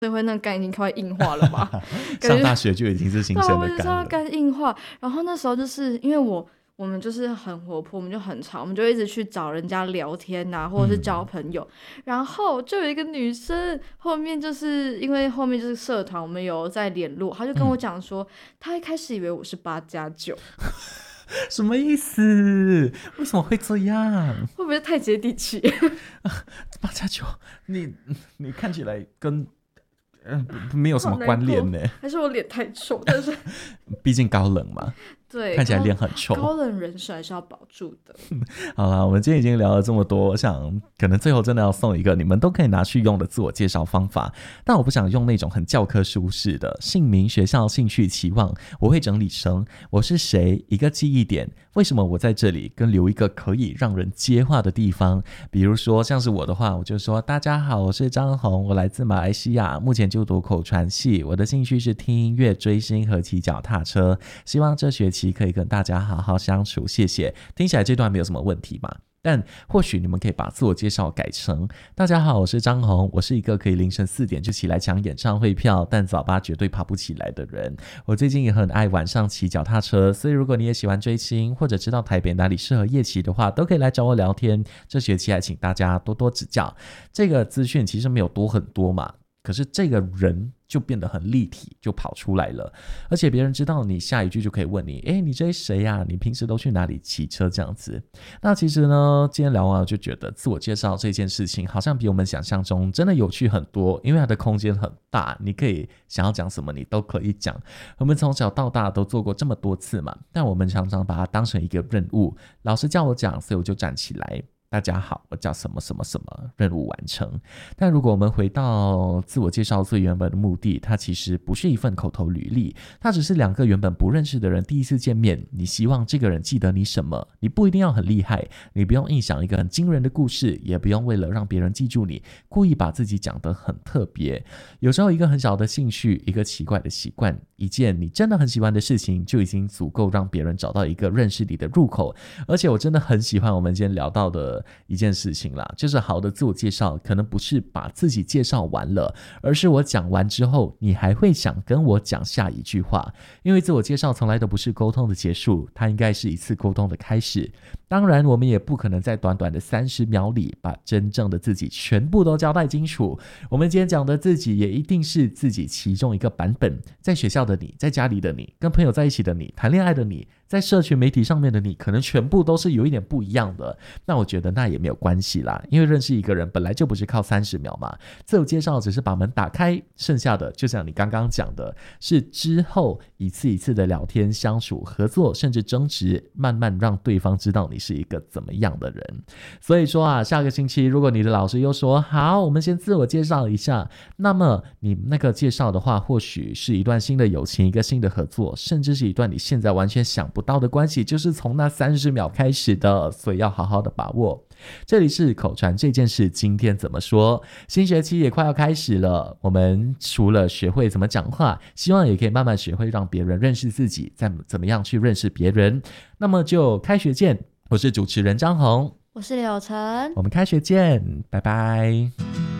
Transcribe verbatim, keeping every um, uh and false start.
所以会那个肝已经快硬化了吧上大学就已经是新生的肝了， 肝硬化。然后那时候就是因为我我们就是很活泼，我们就很吵，我们就一直去找人家聊天啊，或者是交朋友、嗯、然后就有一个女生后面就是因为后面就是社团我们有在联络，她就跟我讲说、嗯、她一开始以为我是八加九什么意思？为什么会这样？ 会不会太接地气八加九你你看起来跟嗯，没有什么关联呢， 还是我脸太臭？但是毕竟高冷嘛， 对， 看起来脸很臭， 高冷人士还是要保住的。 好啦，我们今天已经聊了这么多，我想可能最后真的要送一个你们都可以拿去用的自我介绍方法，但我不想用那种很教科书式的姓名、学校、兴趣、期望，我会整理成我是谁，一个记忆点，为什么我在这里，跟留一个可以让人接话的地方。比如说像是我的话，我就说大家好，我是张宏，我来自马来西亚，目前就读口传系，我的兴趣是听音乐、追星和骑脚踏车，希望这学期可以跟大家好好相处，谢谢。听起来这段没有什么问题吧？但或许你们可以把自我介绍改成大家好，我是张宏，我是一个可以凌晨四点就起来抢演唱会票，但早八绝对爬不起来的人。我最近也很爱晚上骑脚踏车，所以如果你也喜欢追星，或者知道台北哪里适合夜骑的话，都可以来找我聊天。这学期还请大家多多指教。这个资讯其实没有多很多嘛，可是这个人就变得很立体，就跑出来了。而且别人知道你下一句就可以问你，诶，你这是谁啊？你平时都去哪里骑车？这样子。那其实呢，今天聊完我就觉得自我介绍这件事情好像比我们想象中真的有趣很多，因为它的空间很大，你可以想要讲什么你都可以讲。我们从小到大都做过这么多次嘛，但我们常常把它当成一个任务，老师叫我讲，所以我就站起来，大家好，我叫什么什么什么，任务完成。但如果我们回到自我介绍最原本的目的，它其实不是一份口头履历，它只是两个原本不认识的人第一次见面，你希望这个人记得你什么？你不一定要很厉害，你不用硬想一个很惊人的故事，也不用为了让别人记住你，故意把自己讲得很特别。有时候一个很小的兴趣，一个奇怪的习惯，一件你真的很喜欢的事情，就已经足够让别人找到一个认识你的入口。而且我真的很喜欢我们今天聊到的一件事情啦，就是好的自我介绍可能不是把自己介绍完了，而是我讲完之后你还会想跟我讲下一句话。因为自我介绍从来都不是沟通的结束，它应该是一次沟通的开始。当然我们也不可能在短短的三十秒里把真正的自己全部都交代清楚，我们今天讲的自己也一定是自己其中一个版本。在学校的你，在家里的你，跟朋友在一起的你，谈恋爱的你，在社群媒体上面的你，可能全部都是有一点不一样的。那我觉得那也没有关系啦，因为认识一个人本来就不是靠三十秒嘛，自我介绍只是把门打开，剩下的就像你刚刚讲的，是之后一次一次的聊天相处合作，甚至争执，慢慢让对方知道你是一个怎么样的人。所以说啊，下个星期如果你的老师又说好，我们先自我介绍一下，那么你那个介绍的话，或许是一段新的友情，一个新的合作，甚至是一段你现在完全想不到的关系，就是从那三十秒开始的，所以要好好的把握。这里是口传这件事今天怎么说，新学期也快要开始了，我们除了学会怎么讲话，希望也可以慢慢学会让别人认识自己，再怎么样去认识别人。那么就开学见，我是主持人张宏， 我是柳晨， 我们开学见，拜拜。